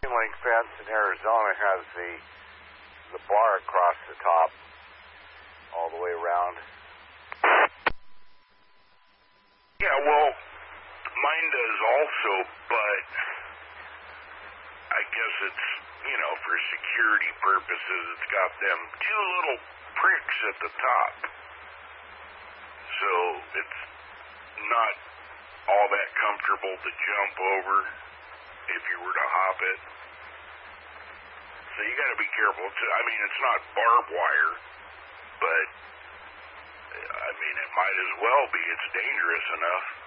chain link fence in Arizona has the bar across the top all the way around. Yeah, well, mine does also, but I guess it's, for security purposes, it's got them two little pricks at the top. So it's not all that comfortable to jump over if you were to hop it. So you got to be careful. It's not barbed wire, but it might as well be. It's dangerous enough.